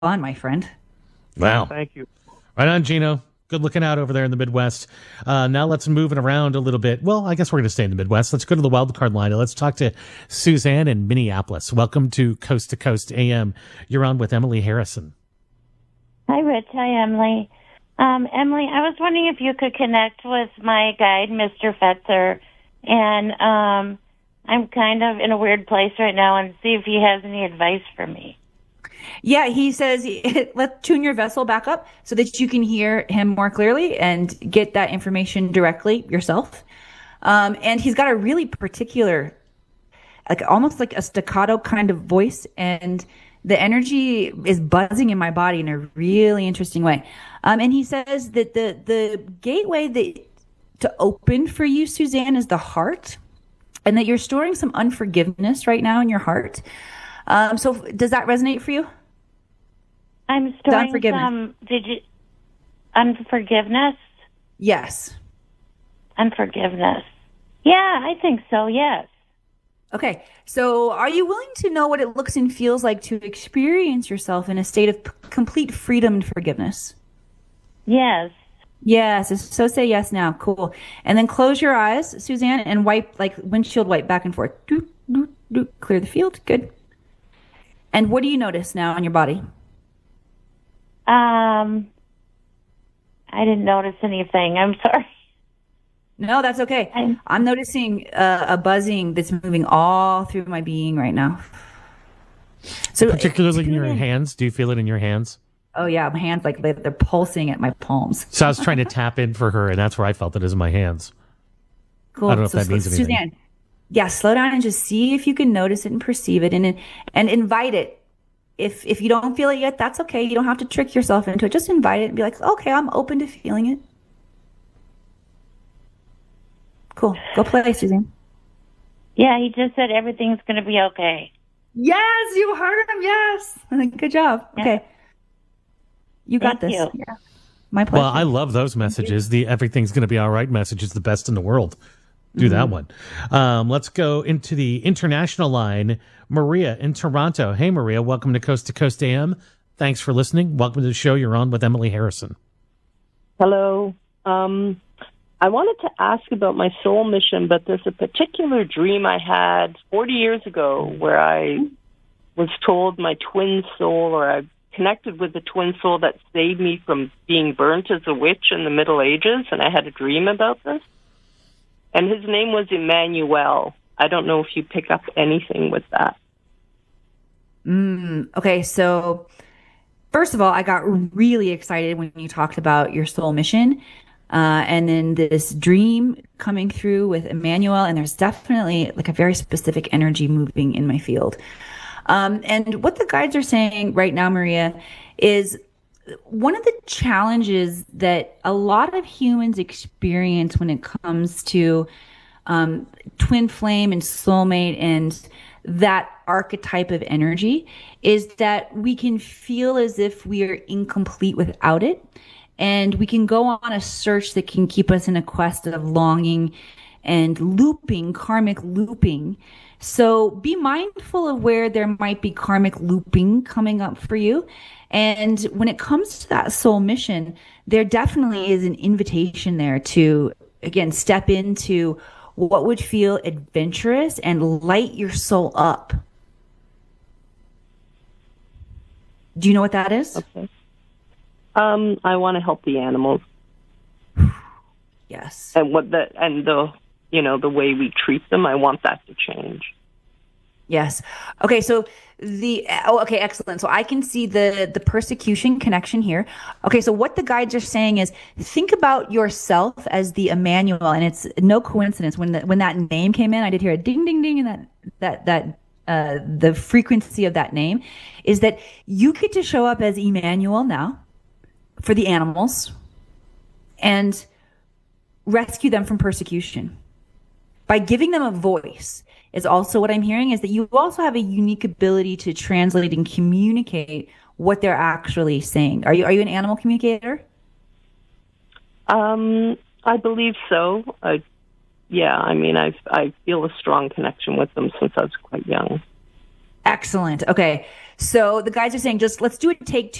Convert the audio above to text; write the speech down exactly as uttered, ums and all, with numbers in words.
on, my friend. Wow. Thank you. Right on, Gino. Good looking out over there in the Midwest. Uh, now let's move it around a little bit. Well, I guess we're going to stay in the Midwest. Let's go to the wild card line and let's talk to Suzanne in Minneapolis. Welcome to Coast to Coast A M. You're on with Emily Harrison. Hi, Rich. Hi, Emily. Um, Emily, I was wondering if you could connect with my guide, Mister Fetzer, and um, I'm kind of in a weird place right now, and see if he has any advice for me. Yeah, he says, let's tune your vessel back up so that you can hear him more clearly and get that information directly yourself. Um, and he's got a really particular, like almost like a staccato kind of voice, and the energy is buzzing in my body in a really interesting way. Um, and he says that the the gateway that to open for you, Suzanne, is the heart, and that you're storing some unforgiveness right now in your heart. Um, so does that resonate for you? I'm storing some, did you, unforgiveness? Yes. Unforgiveness. Yeah, I think so, yes. Okay, so are you willing to know what it looks and feels like to experience yourself in a state of p- complete freedom and forgiveness? Yes. Yes, so say yes now. Cool. And then close your eyes, Suzanne, and wipe, like windshield wipe back and forth. Doot, doot, doot. Clear the field. Good. And what do you notice now on your body? Um, I didn't notice anything. I'm sorry. No, that's okay. I'm, I'm noticing uh, a buzzing that's moving all through my being right now. So, particularly in your in. hands? Do you feel it in your hands? Oh, yeah. My hands, like, they're pulsing at my palms. So I was trying to tap in for her, and that's where I felt it is in my hands. Cool. I don't know so, if that means anything. Suzanne, yeah, slow down and just see if you can notice it and perceive it, and and invite it. If if you don't feel it yet, that's okay. You don't have to trick yourself into it. Just invite it and be like, okay, I'm open to feeling it. Cool. Go play, Suzanne. Yeah, he just said everything's going to be okay. Yes, you heard him. Yes. Good job. Yeah. Okay. You got Thank this. You. Yeah. My pleasure. Well, I love those messages. The everything's going to be all right message is the best in the world. Do mm-hmm. that one. Um, let's go into the international line. Maria in Toronto. Hey, Maria. Welcome to Coast to Coast A M. Thanks for listening. Welcome to the show. You're on with Emily Harrison. Hello. Um, I wanted to ask about my soul mission, but there's a particular dream I had forty years ago where I was told my twin soul, or I connected with the twin soul that saved me from being burnt as a witch in the Middle Ages, and I had a dream about this. And his name was Emmanuel. I don't know if you pick up anything with that. Mm, okay, so first of all, I got really excited when you talked about your soul mission. Uh, and then this dream coming through with Emmanuel, and there's definitely like a very specific energy moving in my field. Um, and what the guides are saying right now, Maria, is one of the challenges that a lot of humans experience when it comes to um, twin flame and soulmate and that archetype of energy is that we can feel as if we are incomplete without it. And we can go on a search that can keep us in a quest of longing and looping, karmic looping. So be mindful of where there might be karmic looping coming up for you. And when it comes to that soul mission, there definitely is an invitation there to, again, step into what would feel adventurous and light your soul up. Do you know what that is? Okay. Um, I want to help the animals. Yes. And what the and the you know the way we treat them, I want that to change. Yes. Okay. So the oh, okay, excellent. So I can see the the persecution connection here. Okay. So what the guides are saying is think about yourself as the Emmanuel, and it's no coincidence when the, when that name came in, I did hear a ding ding ding, and that that that uh, the frequency of that name is that you get to show up as Emmanuel now for the animals and rescue them from persecution by giving them a voice. Is also what I'm hearing is that you also have a unique ability to translate and communicate what they're actually saying. Are you are you an animal communicator? Um, I believe so. I, yeah, I mean, I I feel a strong connection with them since I was quite young. Excellent. Okay. So the guys are saying, just let's do a take